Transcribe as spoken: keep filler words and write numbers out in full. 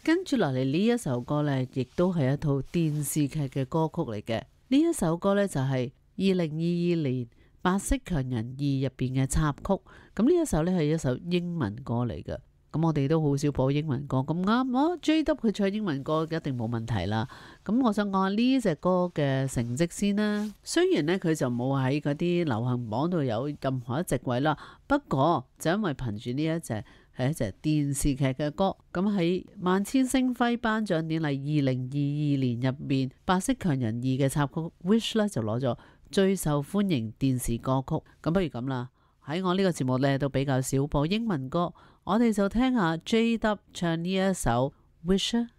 跟住落嚟呢一首歌呢，亦都係一套電視劇嘅歌曲嚟嘅。呢一首歌呢，就係二零二二年《白色強人二》入邊嘅插曲。咁呢一首呢，係一首英文歌嚟嘅。咁我哋都好少播英文歌，咁啱我 J W 佢唱英文歌一定冇問題啦。咁我想講下呢隻歌嘅成績先啦。雖然呢，佢就冇喺嗰啲流行榜度有任何一席位啦，不過就因為憑住呢一隻係一隻電視劇嘅歌，咁喺萬千星輝頒獎典禮二零二二年入面，《白色強人二》嘅插曲 Wish 咧就攞咗最受歡迎電視歌曲。咁不如咁啦，喺我呢個節目呢，都比較少播英文歌，我哋就聽下 J W 唱呢一首 Wish。